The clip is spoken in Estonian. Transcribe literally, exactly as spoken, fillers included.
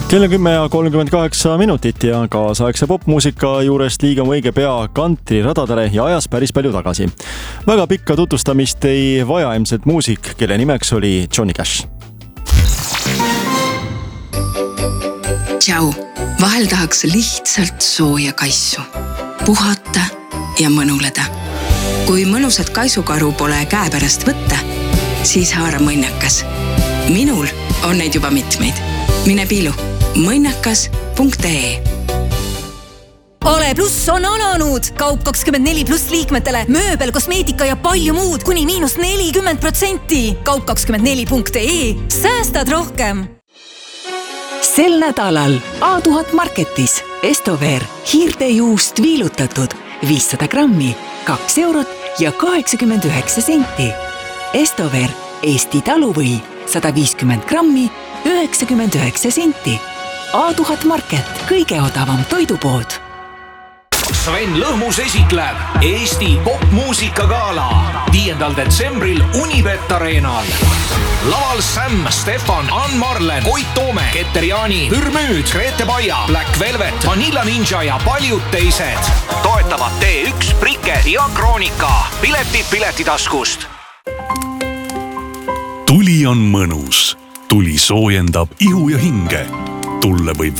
kell on kümme ja kolmkümmend kaheksa minutit ja kaasaegse popmuusika juurest liigume õige pea kantriradadele ja ajas päris palju tagasi. Väga pikka tutvustamist ei vaja ilmselt muusik, kelle nimeks oli Johnny Cash. Tšau, vahel tahaks lihtsalt sooja kaisu, puhata ja mõnuleda. Kui mõnusat kaisukaru pole käepärast võtta, siis haara mõnnakas. Minul on neid juba mitmeid. Mine piilu mõnnakas punkt ee. Ale Pluss on alanud! Kaup kakskümmend neli pluss liikmetele, mööbel, kosmeetika ja palju muud kuni miinus nelikümmend protsenti. Kaup kakskümmend neli punkt ee. Säästad rohkem! Sel nädalal A tuhat Marketis Estover hiirtejuust viilutatud viissada grammi, kaks eurot ja kaheksakümmend üheksa senti. Estover Eesti taluvõi sada viiskümmend grammi, üheksakümmend üheksa senti. A tuhat Market, kõige odavam toidupood. Sven Lõhmus esitleb Eesti popmuusikagala viiendal detsembril Unibet Arenal. Laval Sam, Stefan, Ann Marlen, Koit Toome, Keter Jaani, Pürmüüd, Grete Baia, Black Velvet, Vanilla Ninja ja paljud teised. Toetavad T üks, Prike ja Kroonika. Piletid Piletitaskust. Tuli on mõnus. Tuli soojendab ihu ja hinge. Tulle võib